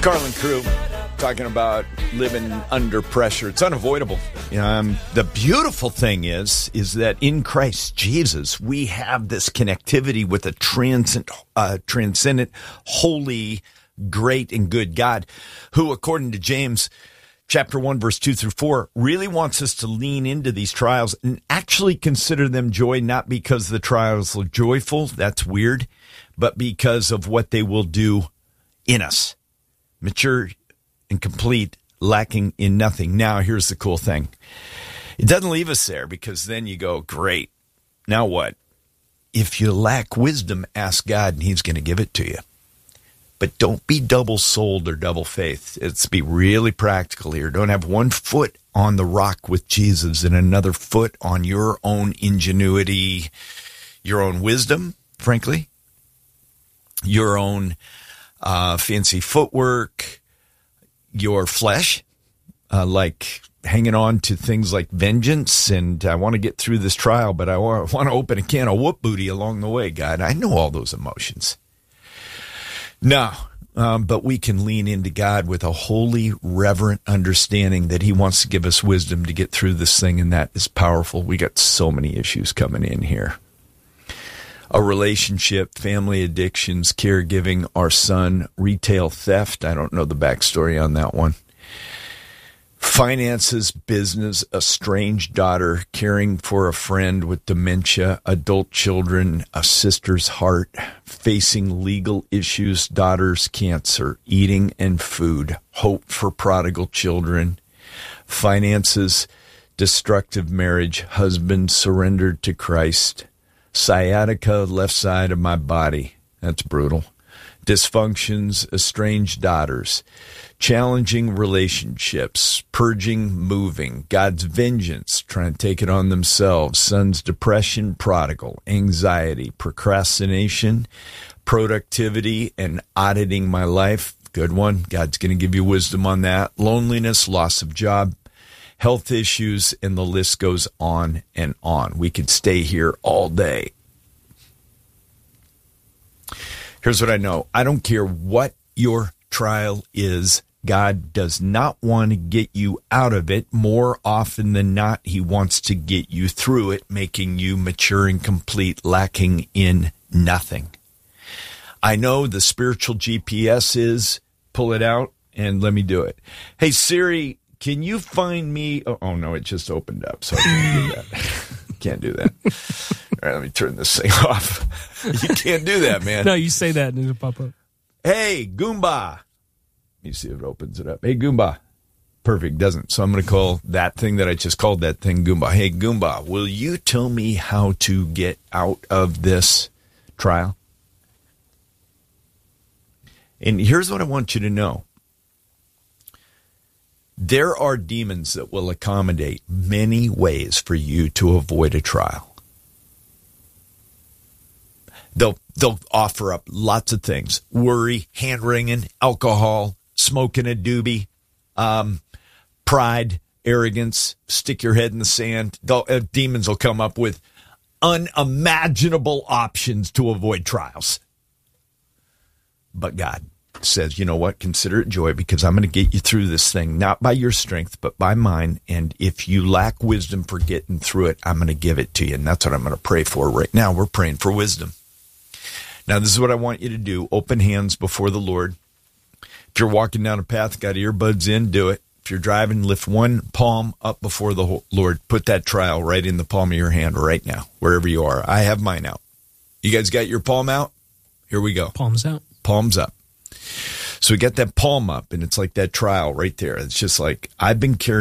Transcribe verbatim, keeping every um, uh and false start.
Carlin Crew talking about living under pressure. It's unavoidable. Um, the beautiful thing is, is that in Christ Jesus, we have this connectivity with a transcendent, uh, transcendent, holy, great, and good God, who, according to James chapter one, verse two through four, really wants us to lean into these trials and actually consider them joy, not because the trials are joyful, that's weird, but because of what they will do in us. Mature and complete, lacking in nothing. Now, here's the cool thing. It doesn't leave us there, because then you go, great, now what? If you lack wisdom, ask God, and he's going to give it to you. But don't be double-souled or double-faithed. Let's be really practical here. Don't have one foot on the rock with Jesus and another foot on your own ingenuity, your own wisdom, frankly, your own uh, fancy footwork, your flesh, uh, like hanging on to things like vengeance, and I want to get through this trial, but I want to open a can of whoop booty along the way, God. I know all those emotions. No, um, but we can lean into God with a holy, reverent understanding that he wants to give us wisdom to get through this thing, and that is powerful. We got so many issues coming in here. A relationship, family addictions, caregiving, our son, retail theft. I don't know the backstory on that one. Finances, business, a estranged daughter, caring for a friend with dementia, adult children, a sister's heart, facing legal issues, daughter's cancer, eating and food, hope for prodigal children, finances, destructive marriage, husband surrendered to Christ, sciatica, left side of my body. That's brutal. Dysfunctions, estranged daughters, challenging relationships, purging, moving, God's vengeance, trying to take it on themselves, son's depression, prodigal, anxiety, procrastination, productivity, and auditing my life. Good one. God's going to give you wisdom on that. Loneliness, loss of job, health issues, and the list goes on and on. We could stay here all day. Here's what I know. I don't care what your trial is. God does not want to get you out of it. More often than not, he wants to get you through it, making you mature and complete, lacking in nothing. I know the spiritual G P S is, pull it out and let me do it. Hey, Siri, can you find me? Oh, oh no, it just opened up, so I can't do that. Can't do that. All right, let me turn this thing off. You can't do that, man. No, you say that and it'll pop up. Hey, Goomba. Let me see if it opens it up. Hey, Goomba. Perfect, doesn't. So I'm going to call that thing that I just called that thing Goomba. Hey, Goomba, will you tell me how to get out of this trial? And here's what I want you to know. There are demons that will accommodate many ways for you to avoid a trial. They'll they'll offer up lots of things. Worry, hand-wringing, alcohol, smoking a doobie, um, pride, arrogance, stick your head in the sand. Uh, demons will come up with unimaginable options to avoid trials. But God says, you know what, consider it joy, because I'm going to get you through this thing, not by your strength, but by mine. And if you lack wisdom for getting through it, I'm going to give it to you. And that's what I'm going to pray for right now. We're praying for wisdom. Now, this is what I want you to do. Open hands before the Lord. If you're walking down a path, got earbuds in, do it. If you're driving, lift one palm up before the Lord. Put that trial right in the palm of your hand right now, wherever you are. I have mine out. You guys got your palm out? Here we go. Palms out. Palms up. So we got that palm up, and it's like that trial right there. It's just like, I've been carrying